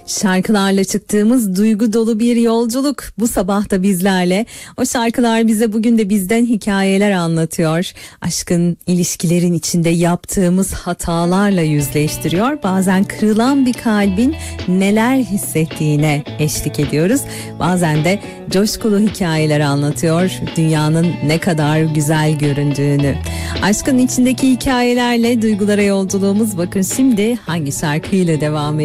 Şarkılarla çıktığımız duygu dolu bir yolculuk bu sabah da bizlerle. O şarkılar bize bugün de bizden hikayeler anlatıyor. Aşkın, ilişkilerin içinde yaptığımız hatalarla yüzleştiriyor. Bazen kırılan bir kalbin neler hissettiğine eşlik ediyoruz. Bazen de coşkulu hikayeler anlatıyor. Dünyanın ne kadar güzel göründüğünü. Aşkın içindeki hikayelerle duygulara yolculuğumuz bakın şimdi hangi şarkıyla devam ediyor?